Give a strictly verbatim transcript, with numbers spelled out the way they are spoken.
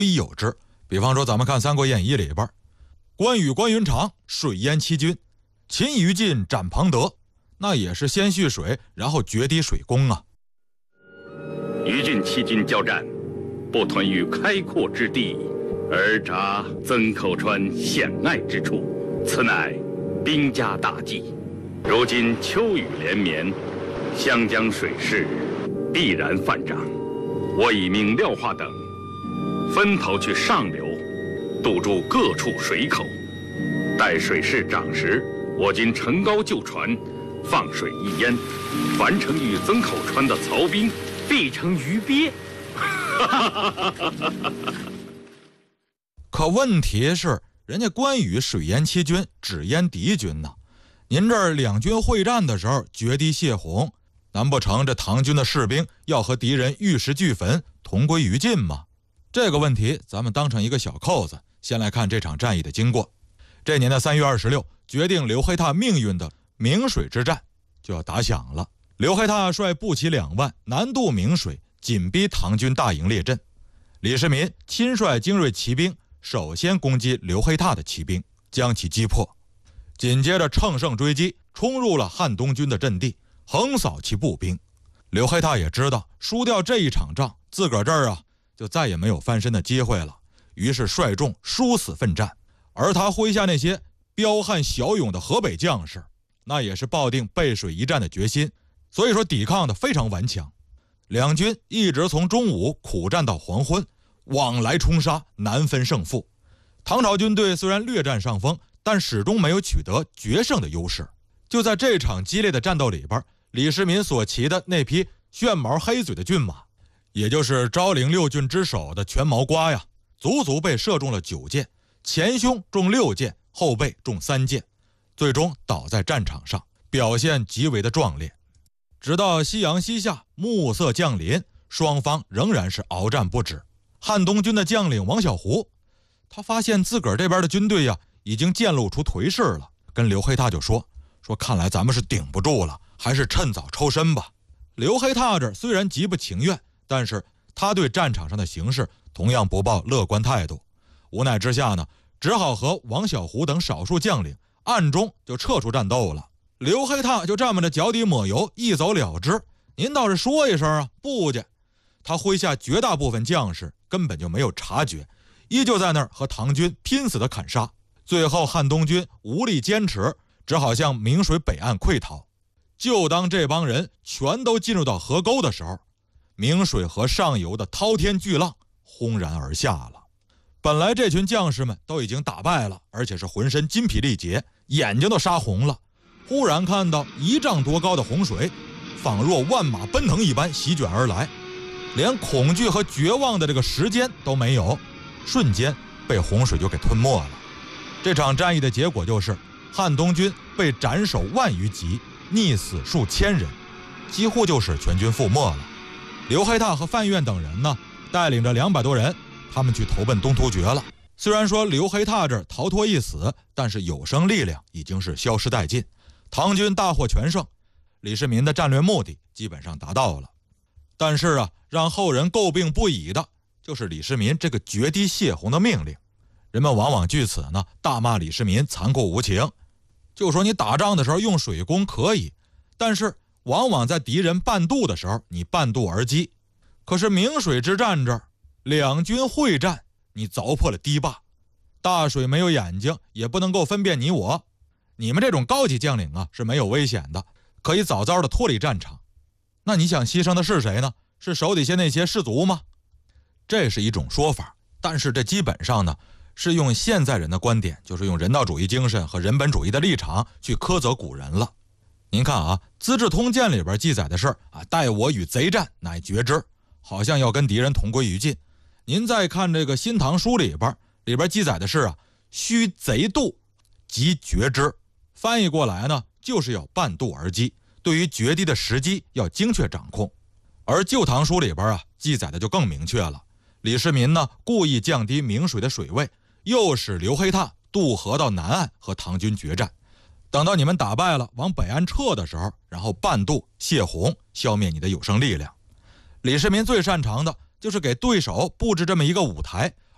必有之。比方说咱们看《三国演义》里边，关羽关云长水淹七军，擒于禁斩庞德，那也是先蓄水，然后决堤水攻啊。 于禁七军交战，不屯于开阔之地，而扎曾口川险隘之处，此乃兵家大忌。如今秋雨连绵，湘江水势必然泛涨，我已命廖化等分头去上流，堵住各处水口。待水势涨时，我军乘高就船，放水一淹，凡成于曾口川的曹兵必成鱼鳖。 可问题是，人家关羽水淹七军，只淹敌军呢。您这儿两军会战的时候决堤泄洪，难不成这唐军的士兵要和敌人玉石俱焚，同归于尽吗？这个问题咱们当成一个小扣子，先来看这场战役的经过。这年的三月二十六，决定刘黑闼命运的明水之战就要打响了。刘黑闼率步骑两万南渡明水，紧逼唐军大营列阵。李世民亲率精锐骑兵首先攻击刘黑闼的骑兵，将其击破，紧接着乘胜追击，冲入了汉东军的阵地，横扫其步兵。刘黑闼也知道输掉这一场仗，自个儿这儿啊就再也没有翻身的机会了，于是率众殊死奋战。而他麾下那些彪悍骁勇的河北将士，那也是抱定背水一战的决心，所以说抵抗的非常顽强。两军一直从中午苦战到黄昏，往来冲杀，难分胜负。唐朝军队虽然略占上风，但始终没有取得决胜的优势。就在这场激烈的战斗里边，李世民所骑的那匹炫毛黑嘴的骏马，也就是昭陵六骏之首的全毛瓜呀，足足被射中了九箭，前胸中六箭，后背中三箭，最终倒在战场上，表现极为的壮烈。直到夕阳西下，暮色降临，双方仍然是鏖战不止。汉东军的将领王小胡，他发现自个儿这边的军队呀，已经渐露出颓势了，跟刘黑闼就说说看来咱们是顶不住了，还是趁早抽身吧。刘黑闼这虽然极不情愿，但是他对战场上的形势同样不抱乐观态度。无奈之下呢，只好和王小胡等少数将领暗中就撤出战斗了。刘黑闼就这么着脚底抹油，一走了之。您倒是说一声啊，不去。他麾下绝大部分将士根本就没有察觉，依旧在那儿和唐军拼死的砍杀。最后汉东军无力坚持，只好向明水北岸溃逃。就当这帮人全都进入到河沟的时候，明水河上游的滔天巨浪轰然而下了。本来这群将士们都已经打败了，而且是浑身筋疲力竭，眼睛都杀红了，忽然看到一丈多高的洪水仿若万马奔腾一般席卷而来，连恐惧和绝望的这个时间都没有，瞬间被洪水就给吞没了。这场战役的结果就是汉东军被斩首万余级，溺死数千人，几乎就是全军覆没了。刘黑闼和范愿等人呢，带领着两百多人，他们去投奔东突厥了。虽然说刘黑闼这儿逃脱一死，但是有生力量已经是消失殆尽，唐军大获全胜，李世民的战略目的基本上达到了。但是啊，让后人诟病不已的就是李世民这个决堤泄洪的命令。人们往往据此呢大骂李世民残酷无情，就说你打仗的时候用水攻可以，但是往往在敌人半渡的时候你半渡而击。可是明水之战这儿两军会战，你凿破了堤坝，大水没有眼睛，也不能够分辨你我。你们这种高级将领啊是没有危险的，可以早早的脱离战场。那你想牺牲的是谁呢？是手底下那些士卒吗？这是一种说法，但是这基本上呢是用现在人的观点，就是用人道主义精神和人本主义的立场去苛责古人了。您看啊，《资治通鉴》里边记载的是啊，待我与贼战，乃决之，好像要跟敌人同归于尽。您再看这个《新唐书》里边，里边记载的是啊，须贼渡，即决之。翻译过来呢，就是要半渡而击，对于决堤的时机要精确掌控。而《旧唐书》里边啊，记载的就更明确了。李世民呢，故意降低明水的水位，诱使刘黑闼渡河到南岸和唐军决战。等到你们打败了，往北岸撤的时候，然后半渡泄洪，消灭你的有生力量。李世民最擅长的就是给对手布置这么一个舞台，